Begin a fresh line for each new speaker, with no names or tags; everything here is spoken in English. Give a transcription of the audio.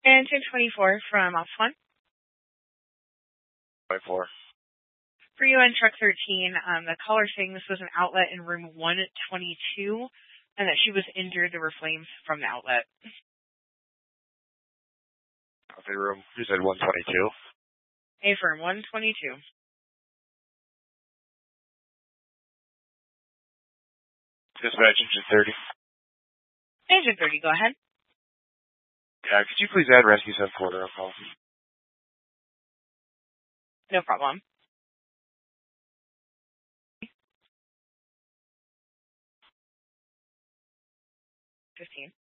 And 1024 from Ops 1.
24.
For you on truck 13, the caller saying this was an outlet in room 122 and that she was injured. There were flames from the outlet.
Coffee room. You said 122?
Affirm, 122.
Dispatch engine 30.
Engine 30, go ahead.
Yeah, could you please add rescue 740 on call?
No problem. 15.